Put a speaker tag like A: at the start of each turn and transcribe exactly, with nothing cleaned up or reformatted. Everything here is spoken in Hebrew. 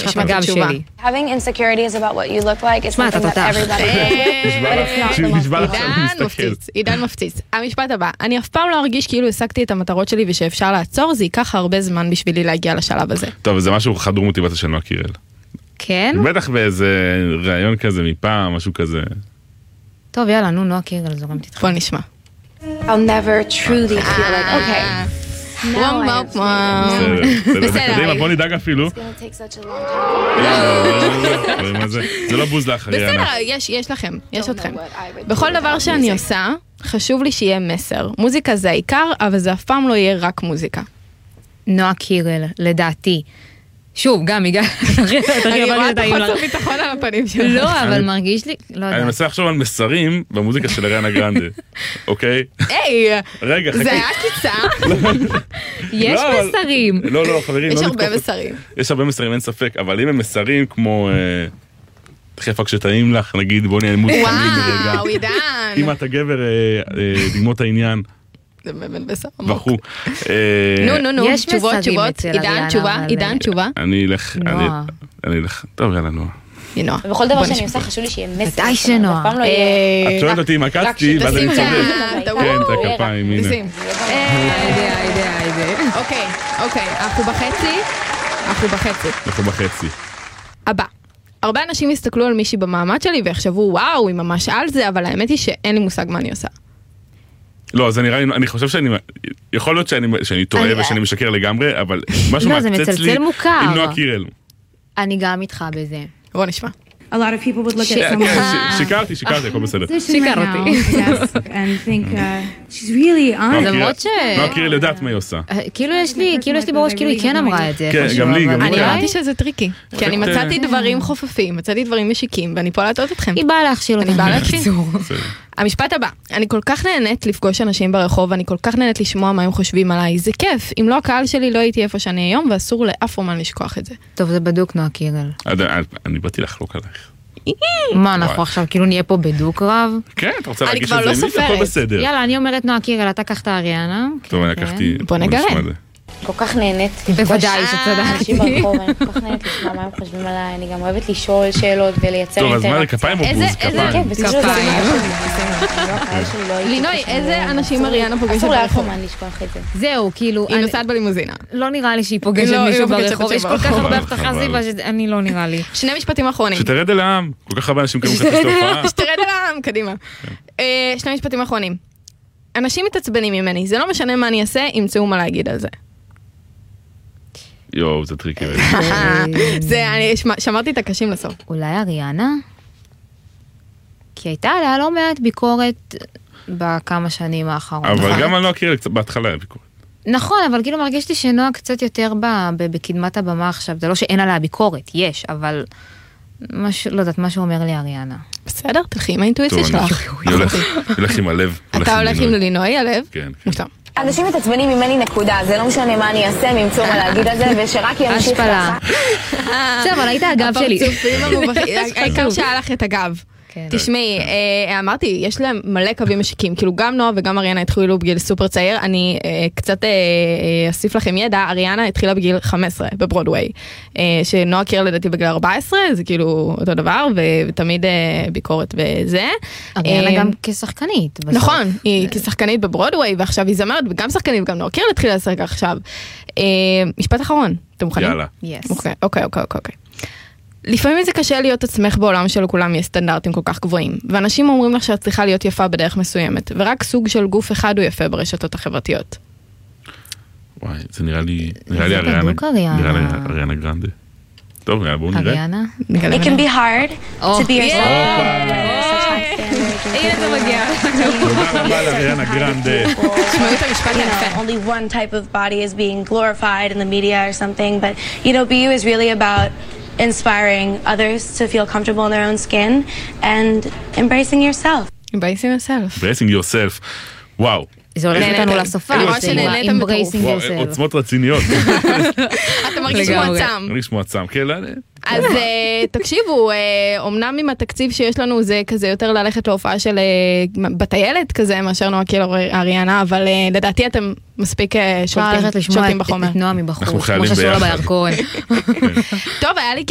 A: נשמע גם שלי.
B: Having insecurities about what you look like is something that everybody
A: עידן מפציץ, עידן מפציץ. המשפט הבא, אני אף פעם לא ארגיש כאילו השגתי את המטרות שלי ושאפשר לעצור, זה ייקח הרבה זמן בשבילי להגיע לשלב הזה.
C: טוב, זה משהו חדור מוטיבציה של נועה קירל.
D: כן?
C: בטח באיזה רעיון כזה מפעם, משהו כזה.
D: טוב, יאללה, נו, נועה קירל, זורם תתחיל.
A: בוא נשמע.
B: I'll never truly feel like, okay.
A: וואו, וואו, וואו.
C: בסדר, בוא נדאג אפילו.
B: It's gonna take such a long time.
C: זה לא בוז לך,
A: בסדר, יש לכם, יש אתכם. בכל דבר שאני עושה, חשוב לי שיהיה מסר. מוזיקה זה העיקר, אבל זה אף פעם לא יהיה רק מוזיקה.
D: נועה קירל, לדעתי. שוב, גם הגע...
A: אני רואה את החוסר ביטחון על הפנים שלך.
D: לא, אבל מרגיש לי...
C: אני מנסה לחשוב על מסרים במוזיקה של אריאנה גרנדה, אוקיי?
A: היי!
C: רגע, חכה.
A: זה היה קיצה?
D: יש מסרים.
C: לא, לא, חברים.
A: יש הרבה מסרים.
C: יש הרבה מסרים, אין ספק, אבל אם הם מסרים כמו... תחפה כשטעים לך, נגיד, בוא נהיה מוזיקה.
A: וואו, עידן.
C: אם אתה גבר, דגמות העניין.
A: זה באמת בסדר עמוק.
C: בחו.
A: נו, נו, נו, תשובות, תשובות. עידן, תשובה, עידן, תשובה.
C: אני אלך, אני אלך, טוב, יאללה, נועה.
A: נועה.
B: ובכל דבר שאני עושה חשוב לי שיהיה מסר.
D: די שנועה.
C: את שואלת אותי אם עקצתי, ואז אני צודק. כן, את הכפיים, הנה.
A: נשים.
D: אידה, אידה, אידה.
A: אוקיי, אוקיי, אנחנו בחצי, אנחנו בחצי.
C: אנחנו בחצי.
A: הבא. הרבה אנשים יסתכלו על מישהי במעמד שלי ויחשבו, וואו, היא ממש על זה, אבל האמת היא שאין לי מושג מה אני עושה.
C: לא, אז אני ראה, אני חושב שאני, יכול להיות שאני טועה ושאני משקר לגמרי, אבל משהו מעצץ לי עם נועה קירל.
D: אני גם איתך בזה.
A: בוא נשמע.
E: A lot of people would look at someone
C: שיקרתי, שיקרתי, הכל בסדר.
D: שיקרתי.
E: and think uh, she's really on.
D: למרות ש...
C: נועה קירל יודעת מה היא עושה.
D: כאילו יש לי, כאילו יש לי בראש, כאילו היא כן אמרה את זה.
C: כן, גם לי, גם לי.
A: אני ראיתי שזה טריקי, כי אני מצאתי דברים חופפים, מצאתי דברים משיקים, ואני פה להטעות אתכם.
D: היא באה להכשיל אותם.
A: אני באה להכשיל. המשפט הבא, אני כל כך נהנית לפגוש אנשים ברחוב, אני כל כך נהנית לשמוע מה הם חושבים עליי, זה כיף, אם לא הקהל שלי לא הייתי איפה שאני היום, ואסור לאף אומן לשכוח את זה.
D: טוב, זה בדוק נועה קירל.
C: אני באתי לחלוק עלייך.
D: מה, אנחנו עכשיו כאילו נהיה פה בדוק רב?
C: כן, אתה רוצה
A: אני
C: להגיש
A: כבר
C: את
A: לא
C: זה, הכל
A: סופרת.
C: בסדר.
D: יאללה, אני אומרת נועה קירל, אתה קח את האריאנה.
C: טוב, אני לקחתי...
A: בוא נגרם.
B: כל כך נהנית.
D: בוודאי שצדקתי.
B: אנשים ברחוב, אני כל כך נהנית לשמוע מה הם חושבים עליי, אני גם אוהבת לשאול שאלות ולייצר
C: טוב, אז
B: אינטראקציה.
C: מה זה, כפיים או בוז? כפיים.
A: לינוי, איזה אנשים אריאנה פוגשת
B: אסור לאף
A: ברחוב?
B: אומן לשכוח את זה.
D: זהו, כאילו...
A: היא נוסעת בלימוזינה.
D: לא נראה לי שהיא פוגשת
A: לא,
D: מישהו
A: היא פוגשת
D: ברחוב. יש
A: מישהו
D: כל כך
A: ברחוב.
D: הרבה הבטחה סביבה שאני לא נראה לי.
A: שני משפטים אחרונים.
C: שתרד אל העם. כל כך הרבה אנשים קוראים לך תופעה.
A: שתרד אל העם, קדימה. אה, שני משפטים אחרונים. אנשים מתעצבנים ממני, זה לא משנה מה אני אעשה, ימצאו מה להגיד על זה.
C: יואו, זה טריקי.
A: זה, אני שמרתי את הקשים לסוף.
D: אולי אריאנה? כי הייתה עליה לא מעט ביקורת בכמה שנים האחרונות.
C: אבל גם אני לא אכיר קצת בהתחלה היה ביקורת.
D: נכון, אבל כאילו מרגיש לי שנועה קצת יותר בקדמת הבמה עכשיו. זה לא שאין עליה ביקורת, יש, אבל לא יודעת, מה שאומר לי אריאנה.
A: בסדר, תלכי עם האינטואיציה שלך.
C: אני הולך עם הלב.
A: אתה הולך עם לינוי הלב?
C: כן.
A: מושלם.
B: אנשים מתעצבנים ממני נקודה, זה לא משנה מה אני אעשה, הם ימצאו מה להגיד על זה, ושרק ימשיך ככה.
D: בסדר, אבל היית הגב שלי.
A: הפרצופים המובחים, העיקר שהיה לך את הגב. תשמעי, אמרתי, יש להם מלא קווים משיקים, כאילו גם נועה וגם אריאנה התחילו בגיל סופר צעיר, אני קצת אוסיף לכם ידע, אריאנה התחילה בגיל חמש עשרה בברודוויי, שנועה קירל לדעתי בגיל ארבע עשרה, זה כאילו אותו דבר, ותמיד ביקורת וזה.
D: אריאנה גם כשחקנית.
A: נכון, היא כשחקנית בברודוויי, ועכשיו היא זמרת, וגם שחקנית, וגם נועה קירל התחילה לשחק עכשיו. משפט אחרון, אתם מוכנים?
C: יאללה.
A: אוקיי, אוקיי, אוקיי, אוקיי. לפעמים זה קשה להיות עצמך בעולם שלו כולם יש סטנדרטים כל כך גבוהים, ואנשים אומרים לך שאת צריכה להיות יפה בדרך מסוימת, ורק סוג של גוף אחד הוא יפה ברשתות החברתיות.
C: וואי, זה נראה לי, נראה לי אריאנה, נראה לי אריאנה גרנדה. טוב, בואו נראה.
D: אריאנה?
B: It can be hard to be yourself.
A: הנה זה מגיע.
C: תודה רבה לאריאנה גרנדה.
A: תשמעו את המשפט היפה.
B: Only one type of body is being glorified in the media or something, but you know, Be You is really about inspiring others to feel comfortable in their own skin and embracing yourself.
A: Embracing yourself.
C: Embracing yourself. וואו.
D: זה הולך איתנו לסופה.
A: אני רואה שנהנתם בטרוף.
D: Embracing yourself.
C: עוצמות רציניות.
A: אתה מרגיש מועצם.
C: מרגיש מועצם, כן, לא...
A: אז תקשיבו, אומנם עם התקציב שיש לנו זה כזה יותר ללכת להופעה של בטיילת כזה, מאשר נועה קירל אריאנה, אבל לדעתי אתם מספיק שולטים בחומר.
D: את נועה מבחוץ,
C: אנחנו חיילים ביחד.
D: כמו ששולה בירקון.
A: טוב, היה לי